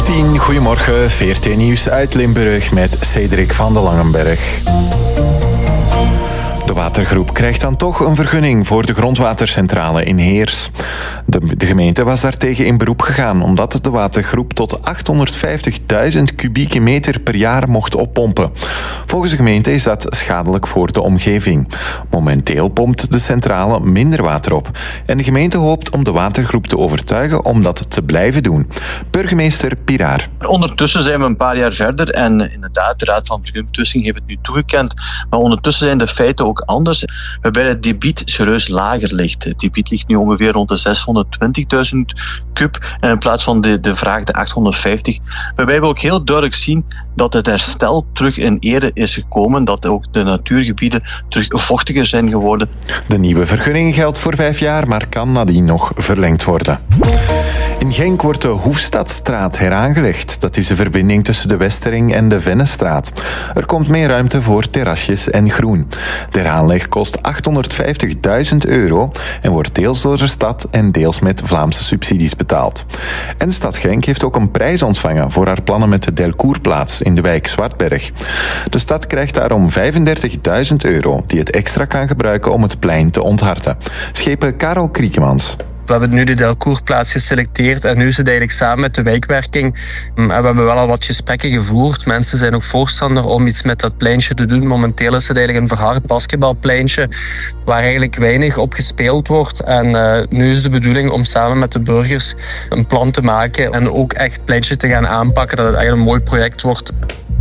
10. Goedemorgen, VRT Nieuws uit Limburg met Cedric van de Langenberg. De watergroep krijgt dan toch een vergunning voor de grondwatercentrale in Heers. De gemeente was daartegen in beroep gegaan omdat de watergroep tot 850.000 kubieke meter per jaar mocht oppompen. Volgens de gemeente is dat schadelijk voor de omgeving. Momenteel pompt de centrale minder water op. En de gemeente hoopt om de watergroep te overtuigen om dat te blijven doen. Burgemeester Piraar. Ondertussen zijn we een paar jaar verder en inderdaad, de Raad van Vergunningbetuiging heeft het nu toegekend. Maar ondertussen zijn de feiten ook anders, waarbij het debiet serieus lager ligt. Het debiet ligt nu ongeveer rond de 620.000 kub en in plaats van de vraag de 850. Waarbij we ook heel duidelijk zien dat het herstel terug in ere is gekomen, dat ook de natuurgebieden terug vochtiger zijn geworden. De nieuwe vergunning geldt voor 5 jaar, maar kan nadien nog verlengd worden. In Genk wordt de Hoefstadstraat heraangelegd. Dat is de verbinding tussen de Westering en de Vennestraat. Er komt meer ruimte voor terrasjes en groen. De heraanleg kost €850.000 en wordt deels door de stad en deels met Vlaamse subsidies betaald. En de stad Genk heeft ook een prijs ontvangen voor haar plannen met de Delcourplaats in de wijk Zwartberg. De stad krijgt daarom €35.000 die het extra kan gebruiken om het plein te ontharten. Schepen Karel Kriekemans. We hebben nu de Delcourplaats geselecteerd en nu is het eigenlijk samen met de wijkwerking. En we hebben wel al wat gesprekken gevoerd. Mensen zijn ook voorstander om iets met dat pleintje te doen. Momenteel is het eigenlijk een verhard basketbalpleintje waar eigenlijk weinig op gespeeld wordt. En nu is de bedoeling om samen met de burgers een plan te maken en ook echt het pleintje te gaan aanpakken, dat het eigenlijk een mooi project wordt.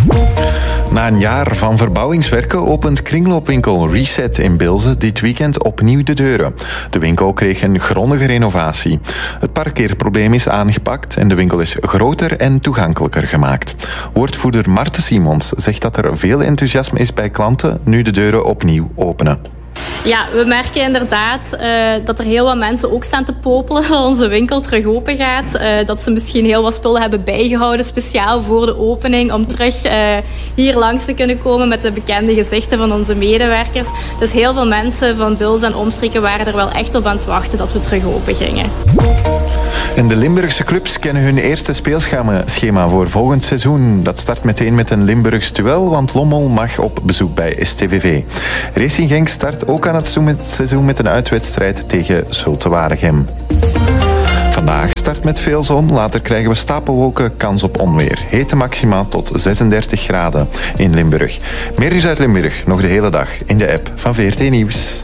Na een jaar van verbouwingswerken opent kringloopwinkel Reset in Bilze dit weekend opnieuw de deuren. De winkel kreeg een grondige renovatie. Het parkeerprobleem is aangepakt en de winkel is groter en toegankelijker gemaakt. Woordvoerder Marten Simons zegt dat er veel enthousiasme is bij klanten nu de deuren opnieuw openen. Ja, we merken inderdaad dat er heel wat mensen ook staan te popelen dat onze winkel terug open gaat. Dat ze misschien heel wat spullen hebben bijgehouden speciaal voor de opening om terug hier langs te kunnen komen met de bekende gezichten van onze medewerkers. Dus heel veel mensen van Bilze en omstreken waren er wel echt op aan het wachten dat we terug open gingen. En de Limburgse clubs kennen hun eerste speelschema voor volgend seizoen. Dat start meteen met een Limburgs duel, want Lommel mag op bezoek bij STVV. Racing Genk start ook aan het seizoen met een uitwedstrijd tegen Zulte Waregem. Vandaag start met veel zon, later krijgen we stapelwolken, kans op onweer. Hete maxima tot 36 graden in Limburg. Meer nieuws uit Limburg, nog de hele dag in de app van VRT Nieuws.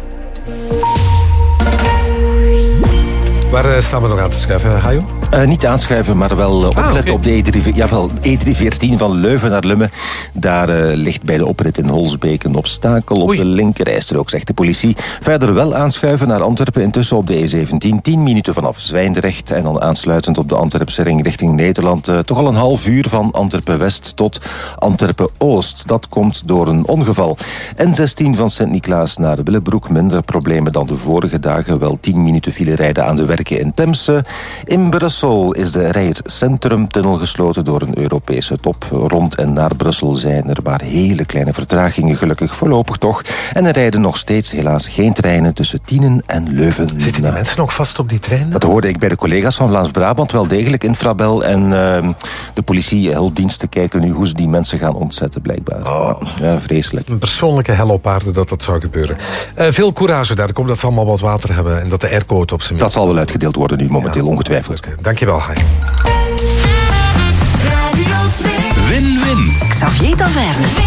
Waar staan we nog aan te schuiven, Hajo? Niet aanschuiven, maar wel opletten op de E314 van Leuven naar Lummen. Daar ligt bij de oprit in Holsbeek een obstakel op de linkerrijstrook, zegt de politie. Verder wel aanschuiven naar Antwerpen, intussen op de E17, 10 minuten vanaf Zwijndrecht. En dan aansluitend op de Antwerpse ring richting Nederland. Toch al een half uur van Antwerpen-West tot Antwerpen-Oost. Dat komt door een ongeval. N16 van Sint-Niklaas naar Willebroek. Minder problemen dan de vorige dagen. Wel 10 minuten file rijden aan de werken in Temse. In Brussel is de Reijer Centrumtunnel gesloten door een Europese top. Rond en naar Brussel zijn er maar hele kleine vertragingen, gelukkig voorlopig toch. En er rijden nog steeds helaas geen treinen tussen Tienen en Leuven. Zitten die mensen nog vast op die treinen? Dat hoorde ik bij de collega's van Vlaams-Brabant wel degelijk. Infrabel en de politie-hulpdiensten kijken nu hoe ze die mensen gaan ontzetten, blijkbaar. Oh. Ja, vreselijk. Een persoonlijke hel op aarde dat zou gebeuren. Veel courage daar. Ik hoop dat ze allemaal wat water hebben en dat de airco het op zijn minst. Dat zal wel uitgedeeld worden nu momenteel, ongetwijfeld. Dankjewel, Hai. Win-win. Xavier Taverne.